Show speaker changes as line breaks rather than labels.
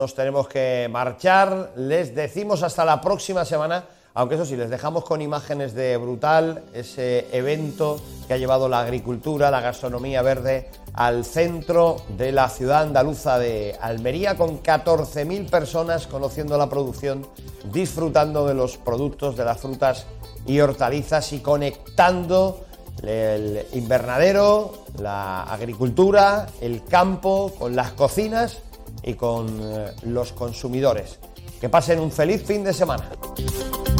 Nos tenemos que marchar, les decimos hasta la próxima semana, aunque eso sí, les dejamos con imágenes de Brutal, ese evento que ha llevado la agricultura, la gastronomía verde al centro de la ciudad andaluza de Almería, con 14.000 personas conociendo la producción, disfrutando de los productos, de las frutas y hortalizas y conectando el invernadero, la agricultura, el campo con las cocinas y con los consumidores. Que pasen un feliz fin de semana.